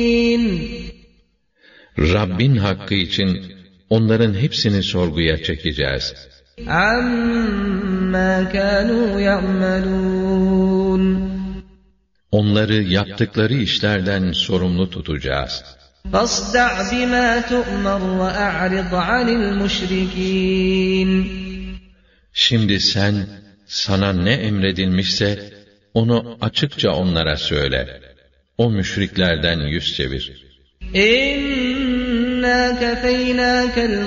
Rabbin hakkı için onların hepsini sorguya çekeceğiz. عَمَّا كَانُوا يَعْمَلُونَ Onları yaptıkları işlerden sorumlu tutacağız. فَاصْدَعْ بِمَا تُؤْمَرُ وَأَعْرِضْ عَنِ الْمُشْرِكِينَ Şimdi sen, sana ne emredilmişse, onu açıkça onlara söyle. O müşriklerden yüz çevir. İnna kefeynâkel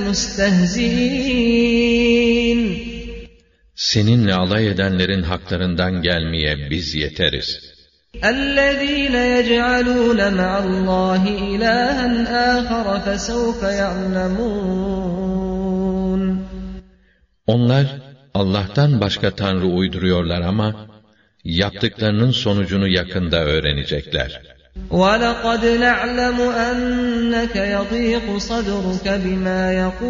mustehzi'in. Seninle alay edenlerin haklarından gelmeye biz yeteriz. اَلَّذ۪ينَ يَجْعَلُونَ مَعَ اللّٰهِ إِلَٰهًا آخَرَ فَسَوْفَ يَعْلَمُونَ Onlar, Allah'tan başka tanrı uyduruyorlar ama, yaptıklarının sonucunu yakında öğrenecekler. وَلَقَدْ نَعْلَمُ أَنَّكَ يَضِيقُ صَدْرُكَ بِمَا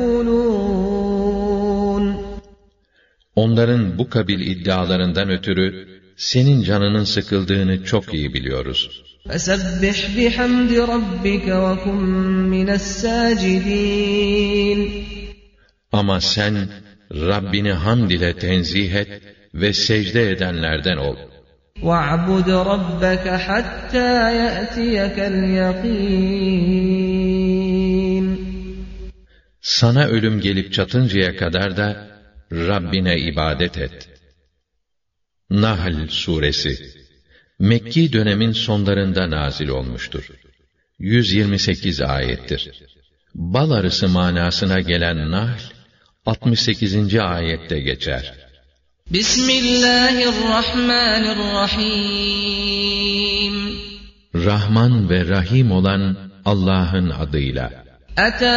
يَقُولُونَ Onların bu kabil iddialarından ötürü, senin canının sıkıldığını çok iyi biliyoruz. فَسَبِّحْ بِحَمْدِ رَبِّكَ وَكُنْ مِنَ السَّاجِدِينَ Ama sen, Rabbini hamd ile tenzih et ve secde edenlerden ol. وَاعْبُدْ رَبَّكَ حَتَّى يَأْتِيَكَ الْيَقِينُ Sana ölüm gelip çatıncaya kadar da Rabbine ibadet et. Nahl Suresi Mekki dönemin sonlarında nazil olmuştur. 128 ayettir. Bal arısı manasına gelen nahl 68. ayette geçer. Bismillahirrahmanirrahim. Rahman ve Rahim olan Allah'ın adıyla.